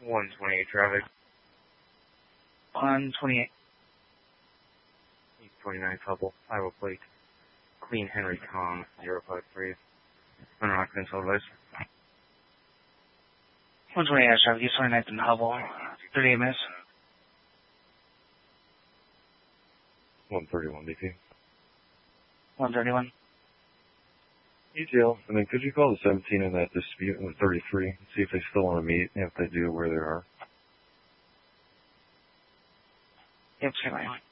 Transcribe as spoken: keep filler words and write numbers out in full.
one twenty-eight traffic. one twenty-eight. eight twenty-nine couple. Iowa plate. Clean Henry Com zero five three. Owner occupants otherwise. one twenty-eight traffic. East twenty-ninth and Hubble. thirty-eight minutes. one thirty-one D P. one thirty-one. E T L, and then could you call the seventeen in that dispute in the thirty-three and see if they still want to meet, and if they do, where they are? Yep, sure.